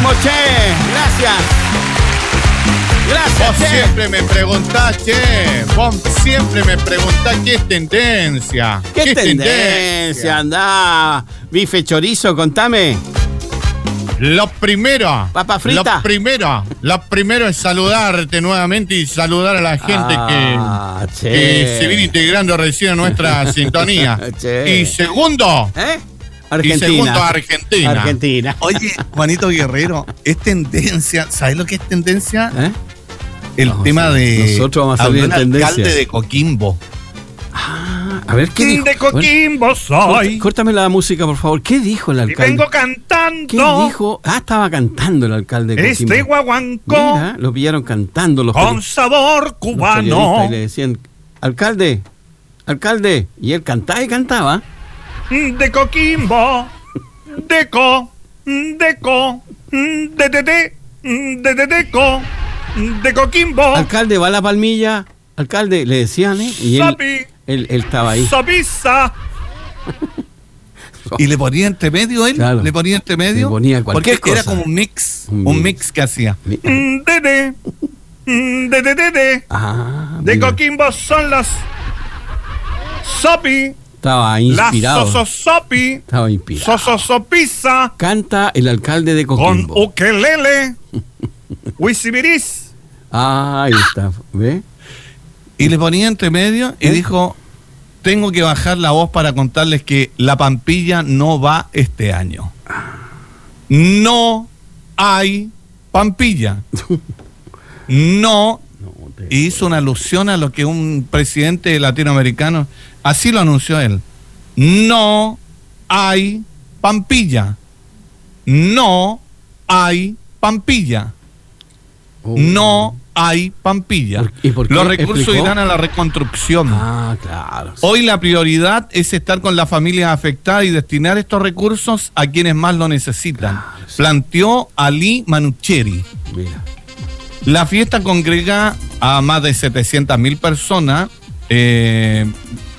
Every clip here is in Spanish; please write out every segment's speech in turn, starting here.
mismo, che. Gracias. Gracias, Vos che. siempre me preguntás, che. Vos siempre me preguntás qué es tendencia. ¿Qué tendencia? Andá. Bife chorizo, contame. Lo primero. Papa frita. Lo primero es saludarte nuevamente y saludar a la gente che. que se viene integrando recién a nuestra sintonía. Che. Y segundo. Argentina. Argentina. Oye, Juanito Guerrero, es tendencia. ¿Sabes lo que es tendencia? El tema de. Nosotros vamos a salir en tendencia. Alcalde de Coquimbo. A ver, ¿qué dijo? De Coquimbo soy. Córtame la música, por favor. ¿Qué dijo el alcalde? Y vengo cantando. ¿Qué dijo? Estaba cantando el alcalde de Coquimbo. Este guaguancó. Mira, lo pillaron cantando los con sabor cubano. Y le decían, alcalde. Y él cantaba y cantaba. De Coquimbo. Deco. De Coquimbo. Alcalde, va a la palmilla. Alcalde, le decían, y él estaba ahí. Sopisa. Y le ponía entre medio él. Claro. Le ponía entre medio. Le ponía cualquier porque cosa. Era como un mix que hacía. De Mira. Coquimbo son las Sopi. Estaba inspirado. La Sososopi. Estaba inspirado. Sososopisa. Canta el alcalde de Coquimbo. Con ukelele. Wisibiris. Ahí está. ¿Ve? Y le ponía entre medio y dijo: tengo que bajar la voz para contarles que la Pampilla no va este año. No hay Pampilla. No. Hizo una alusión a lo que un presidente latinoamericano, así lo anunció él. No hay Pampilla. No hay Pampilla. No hay Pampilla. ¿Y por qué? Los recursos ¿Explicó? irán a la reconstrucción. Claro. Hoy la prioridad es estar con las familias afectadas y destinar estos recursos a quienes más lo necesitan. Planteó Ali Manucheri. Mira. La fiesta congrega a más de 700.000 personas en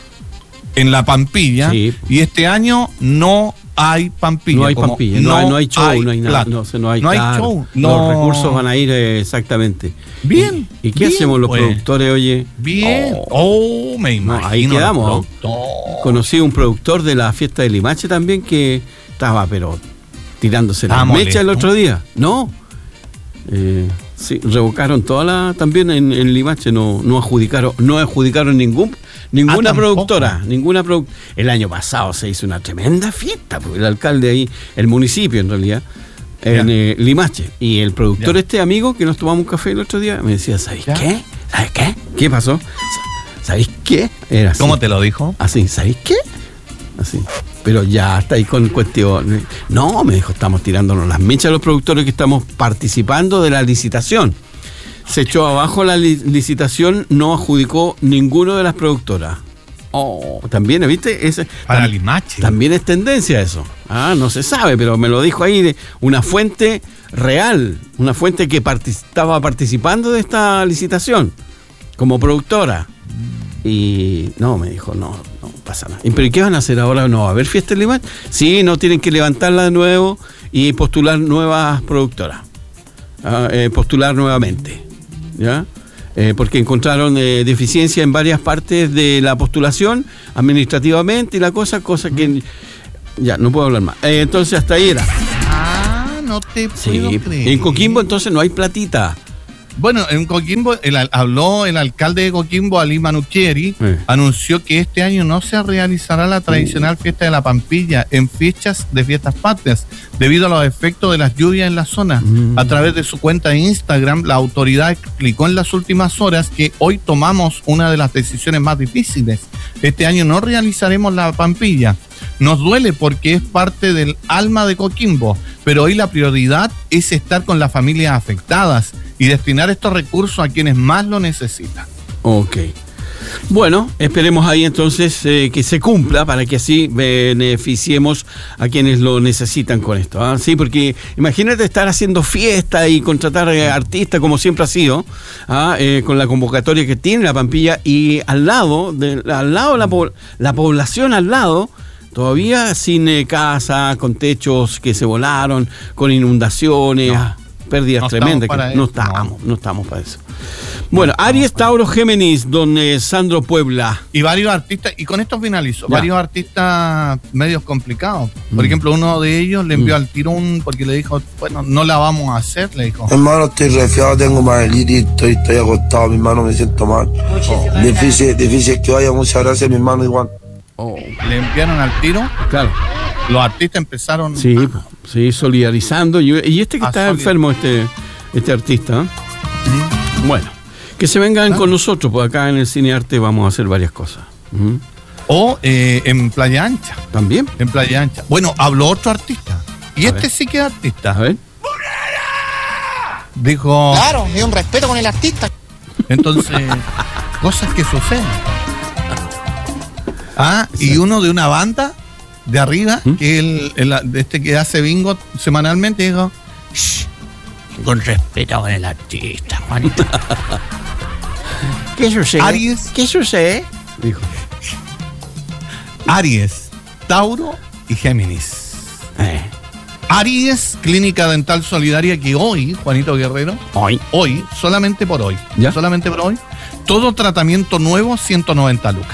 la Pampilla, Sí. y este año no hay Pampilla. No hay Pampilla, no hay show, no hay nada. plata. No hay show. Los No. recursos van a ir exactamente. Bien. ¿Y qué bien, hacemos los pues. productores, oye? Bien. Me imagino. Ahí quedamos. los productores. Conocí un productor de la fiesta de Limache también que estaba, pero tirándose la mecha el otro día. No. Sí, revocaron también en Limache, no adjudicaron ninguna productora, el año pasado se hizo una tremenda fiesta, porque el alcalde ahí, el municipio en realidad, en Limache, y el productor amigo que nos tomamos un café el otro día, me decía, ¿sabéis qué? ¿Sabes qué? ¿Qué pasó? ¿Sabéis qué? Era así. ¿Cómo te lo dijo? Así, ¿sabéis qué? Así. Pero ya está ahí con cuestión. No, me dijo, estamos tirándonos las mechas los productores que estamos participando de la licitación. Se echó abajo la licitación, no adjudicó ninguno de las productoras. También, ¿viste? Para Limache. También es tendencia eso. No se sabe, pero me lo dijo ahí de una fuente real, una fuente que estaba participando de esta licitación como productora. Y no, me dijo, no pasa nada. ¿Pero qué van a hacer ahora? ¿No va a haber fiesta en Limache? Sí, no, tienen que levantarla de nuevo y postular nuevas productoras. Postular nuevamente. ¿Ya? Porque encontraron deficiencia en varias partes de la postulación administrativamente y la cosa que ya no puedo hablar más. Entonces hasta ahí era. No te puedo creer. En Coquimbo entonces no hay platita. Bueno, en Coquimbo habló el alcalde de Coquimbo, Ali Manucheri, anunció que este año no se realizará la tradicional fiesta de la Pampilla en fechas de fiestas patrias, debido a los efectos de las lluvias en la zona. A través de su cuenta de Instagram, la autoridad explicó en las últimas horas que hoy tomamos una de las decisiones más difíciles. Este año no realizaremos la Pampilla. Nos duele porque es parte del alma de Coquimbo, pero hoy la prioridad es estar con las familias afectadas y destinar estos recursos a quienes más lo necesitan. Ok. Bueno, esperemos ahí entonces que se cumpla para que así beneficiemos a quienes lo necesitan con esto. Sí, porque imagínate estar haciendo fiesta y contratar artistas como siempre ha sido, con la convocatoria que tiene la Pampilla y la población al lado Todavía sin casa, con techos que se volaron, con inundaciones, pérdidas tremendas. No estamos para eso. Bueno, Aries, Tauro, Géminis, don Sandro Puebla. Y varios artistas, y con esto finalizo, varios artistas medios complicados. Por ejemplo, uno de ellos le envió al tiro porque le dijo, bueno, no la vamos a hacer, le dijo. Hermano, estoy resfriado, tengo malilitis, estoy acostado, mi hermano, me siento mal. Difícil que vaya, muchas gracias, mi hermano, igual. Le enviaron al tiro. Claro. Los artistas empezaron solidarizando. Y este que está enfermo, este artista. Bueno, que se vengan con nosotros, pues acá en el Cinearte vamos a hacer varias cosas. O en Playa Ancha. También. En Playa Ancha. Bueno, habló otro artista. Y sí que es artista. A ver. Dijo. Claro, hay un respeto con el artista. Entonces, cosas que suceden. Y uno de una banda de arriba, que que hace bingo semanalmente, dijo, con respeto con el artista, Juanito. ¿Qué sucede? Aries. ¿Qué sucede? Dijo. Aries, Tauro y Géminis. Aries, Clínica Dental Solidaria, que hoy, Juanito Guerrero, hoy, solamente por hoy, todo tratamiento nuevo, 190 lucas.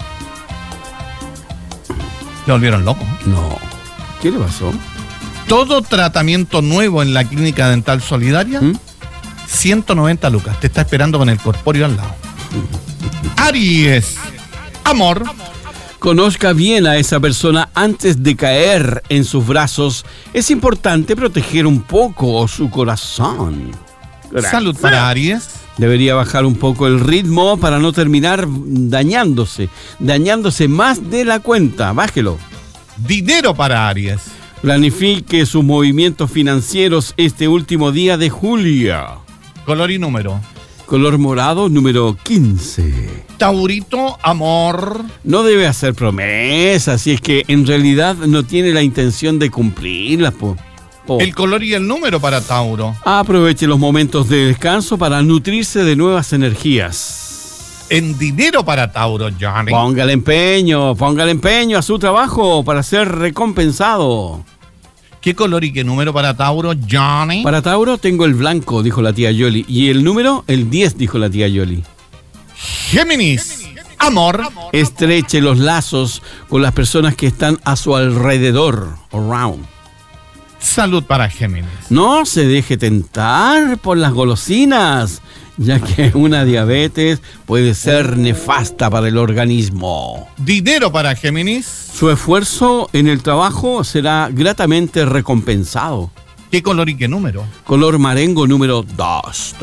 ¿Le volvieron loco? No. ¿Qué le pasó? Todo tratamiento nuevo en la Clínica Dental Solidaria, 190 lucas. Te está esperando con el corpóreo al lado. Aries, amor. Conozca bien a esa persona antes de caer en sus brazos. Es importante proteger un poco su corazón. Salud para Aries. Debería bajar un poco el ritmo para no terminar dañándose más de la cuenta. Bájelo. Dinero para Aries. Planifique sus movimientos financieros este último día de julio. Color y número. Color morado, número 15. Taurito, amor. No debe hacer promesas si es que en realidad no tiene la intención de cumplirlas, El color y el número para Tauro. Aproveche los momentos de descanso para nutrirse de nuevas energías. En dinero para Tauro, Johnny. Póngale empeño a su trabajo para ser recompensado. ¿Qué color y qué número para Tauro, Johnny? Para Tauro tengo el blanco, dijo la tía Yoli. Y el número, el 10, dijo la tía Yoli. Géminis, amor. Estreche los lazos con las personas que están a su alrededor, around. Salud para Géminis. No se deje tentar por las golosinas, ya que una diabetes puede ser nefasta para el organismo. Dinero para Géminis. Su esfuerzo en el trabajo será gratamente recompensado. ¿Qué color y qué número? Color marengo, número 2.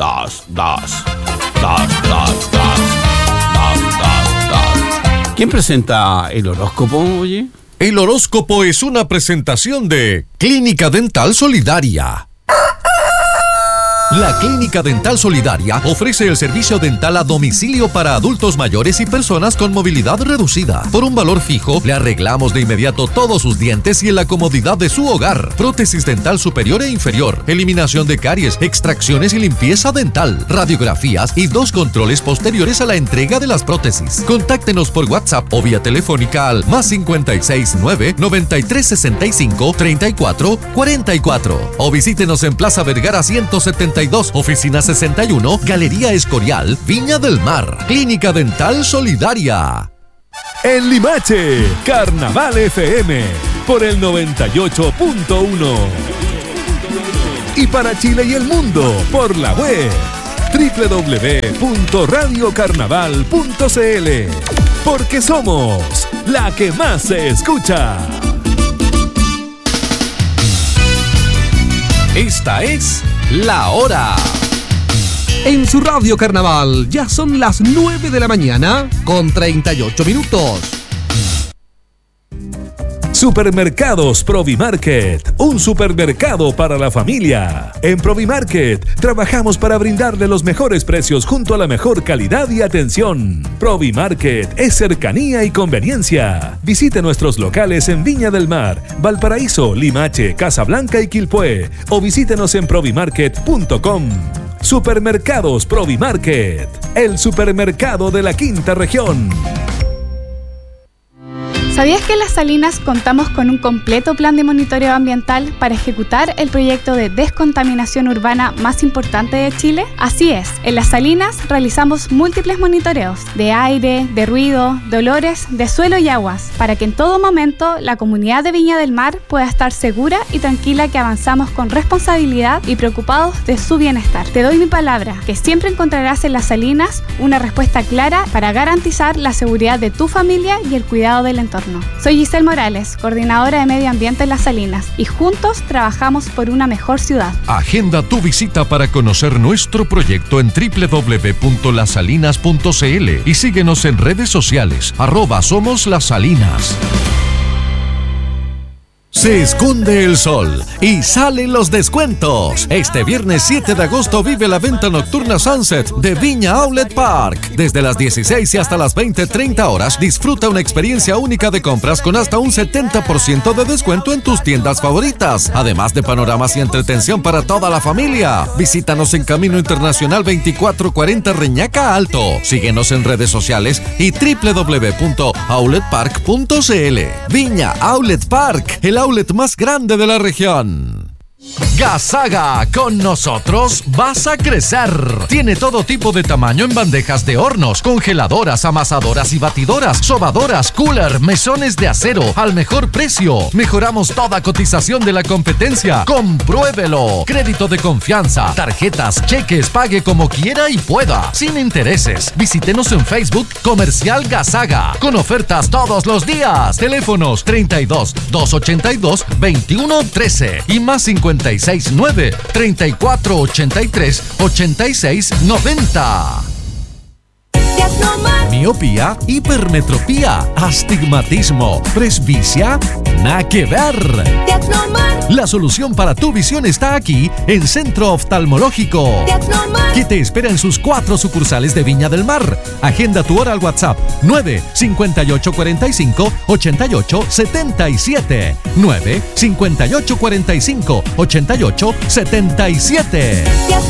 ¿Quién presenta el horóscopo, oye? El horóscopo es una presentación de Clínica Dental Solidaria. La Clínica Dental Solidaria ofrece el servicio dental a domicilio para adultos mayores y personas con movilidad reducida. Por un valor fijo, le arreglamos de inmediato todos sus dientes y en la comodidad de su hogar. Prótesis dental superior e inferior, eliminación de caries, extracciones y limpieza dental, radiografías y 2 controles posteriores a la entrega de las prótesis. Contáctenos por WhatsApp o vía telefónica al +56 9 93 65 34 44 o visítenos en Plaza Vergara 172, Oficina 61, Galería Escorial, Viña del Mar. Clínica Dental Solidaria. En Limache, Carnaval FM, por el 98.1. Y para Chile y el mundo, por la web, www.radiocarnaval.cl. Porque somos la que más se escucha. Esta es La Hora. En su Radio Carnaval ya son las 9 de la mañana con 38 minutos. Supermercados Provimarket, un supermercado para la familia. En Provimarket trabajamos para brindarle los mejores precios junto a la mejor calidad y atención. Provimarket es cercanía y conveniencia. Visite nuestros locales en Viña del Mar, Valparaíso, Limache, Casablanca y Quilpué o visítenos en provimarket.com. Supermercados Provimarket, el supermercado de la quinta región. ¿Sabías que en Las Salinas contamos con un completo plan de monitoreo ambiental para ejecutar el proyecto de descontaminación urbana más importante de Chile? Así es, en Las Salinas realizamos múltiples monitoreos de aire, de ruido, de olores, de suelo y aguas, para que en todo momento la comunidad de Viña del Mar pueda estar segura y tranquila que avanzamos con responsabilidad y preocupados de su bienestar. Te doy mi palabra, que siempre encontrarás en Las Salinas una respuesta clara para garantizar la seguridad de tu familia y el cuidado del entorno. Soy Giselle Morales, coordinadora de Medio Ambiente en Las Salinas, y juntos trabajamos por una mejor ciudad. Agenda tu visita para conocer nuestro proyecto en www.lasalinas.cl y síguenos en redes sociales, @SomosLasSalinas. Se esconde el sol y salen los descuentos. Este viernes 7 de agosto vive la venta nocturna Sunset de Viña Outlet Park. Desde las 16 y hasta las 20:30 horas, disfruta una experiencia única de compras con hasta un 70% de descuento en tus tiendas favoritas. Además de panoramas y entretención para toda la familia. Visítanos en Camino Internacional 2440 Reñaca Alto. Síguenos en redes sociales y www.outletpark.cl. Viña Outlet Park, el outlet más grande de la región. Gasaga, con nosotros vas a crecer. Tiene todo tipo de tamaño en bandejas de hornos, congeladoras, amasadoras y batidoras, sobadoras, cooler, mesones de acero, al mejor precio. Mejoramos toda cotización de la competencia. Compruébelo. Crédito de confianza, tarjetas, cheques, pague como quiera y pueda, sin intereses. Visítenos en Facebook Comercial Gasaga, con ofertas todos los días. Teléfonos 32 282 2113 y más 569 3483 8690. Miopía, hipermetropía, astigmatismo, presbicia, nada que ver. La solución para tu visión está aquí en Centro Oftalmológico, que te espera en sus 4 sucursales de Viña del Mar. Agenda tu hora al WhatsApp 958458877 958458877.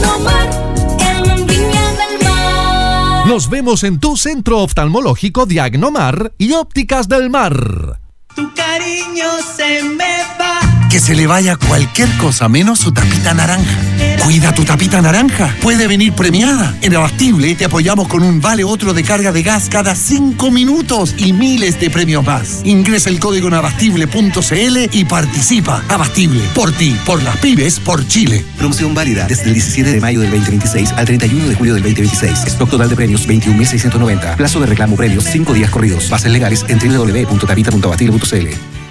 Nos vemos en tu Centro Oftalmológico Diagnomar y Ópticas del Mar. Tu cariño se me va. Que se le vaya cualquier cosa menos su tapita naranja. Cuida tu tapita naranja. Puede venir premiada. En Abastible te apoyamos con un vale otro de carga de gas cada 5 minutos y miles de premios más. Ingresa el código en abastible.cl y participa. Abastible, por ti, por las pymes, por Chile. Promoción válida desde el 17 de mayo del 2026 al 31 de julio del 2026. Stock total de premios 21.690. Plazo de reclamo premios 5 días corridos. Bases legales en www.tapita.abastible.cl.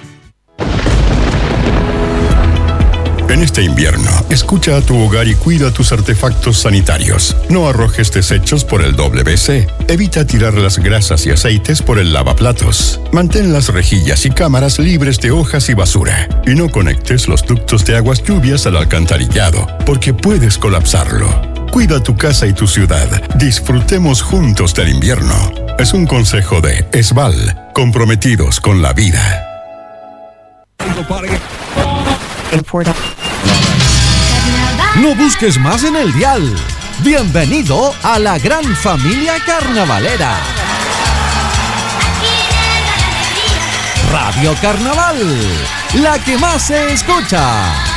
En este invierno, escucha a tu hogar y cuida tus artefactos sanitarios. No arrojes desechos por el WC. Evita tirar las grasas y aceites por el lavaplatos. Mantén las rejillas y cámaras libres de hojas y basura. Y no conectes los ductos de aguas lluvias al alcantarillado, porque puedes colapsarlo. Cuida tu casa y tu ciudad. Disfrutemos juntos del invierno. Es un consejo de Esval, comprometidos con la vida. No busques más en el dial. Bienvenido a la gran familia carnavalera. Radio Carnaval, la que más se escucha.